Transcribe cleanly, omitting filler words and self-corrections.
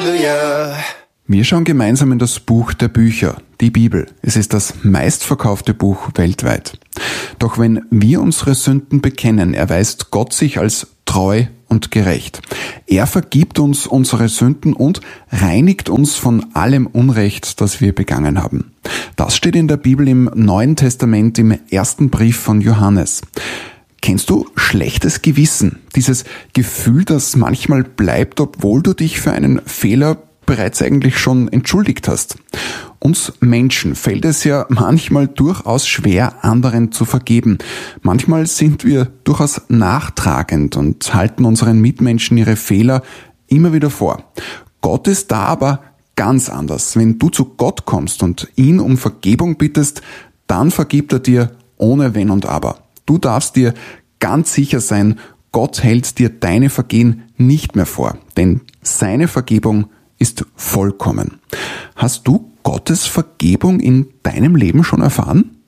Halleluja. Wir schauen gemeinsam in das Buch der Bücher, die Bibel. Es ist das meistverkaufte Buch weltweit. Doch wenn wir unsere Sünden bekennen, erweist Gott sich als treu und gerecht. Er vergibt uns unsere Sünden und reinigt uns von allem Unrecht, das wir begangen haben. Das steht in der Bibel im Neuen Testament im ersten Brief von Johannes. Kennst du schlechtes Gewissen? Dieses Gefühl, das manchmal bleibt, obwohl du dich für einen Fehler bereits eigentlich schon entschuldigt hast. Uns Menschen fällt es ja manchmal durchaus schwer, anderen zu vergeben. Manchmal sind wir durchaus nachtragend und halten unseren Mitmenschen ihre Fehler immer wieder vor. Gott ist da aber ganz anders. Wenn du zu Gott kommst und ihn um Vergebung bittest, dann vergibt er dir ohne Wenn und Aber. Du darfst dir ganz sicher sein, Gott hält dir deine Vergehen nicht mehr vor, denn seine Vergebung ist vollkommen. Hast du Gottes Vergebung in deinem Leben schon erfahren?